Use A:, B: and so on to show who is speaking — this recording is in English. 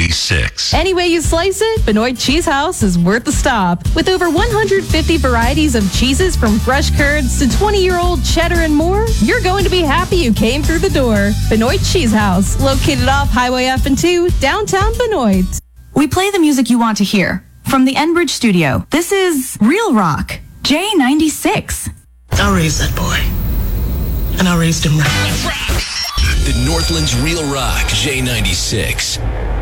A: J96.
B: Any way you slice it, Benoit Cheese House is worth the stop. With over 150 varieties of cheeses from fresh curds to 20-year-old cheddar and more, you're going to be happy you came through the door. Benoit Cheese House, located off Highway F and 2, downtown Benoit.
C: We play the music you want to hear. From the Enbridge studio, this is Real Rock, J96.
D: I raised that boy, and I raised him right.
E: The Northland's Real Rock, J96.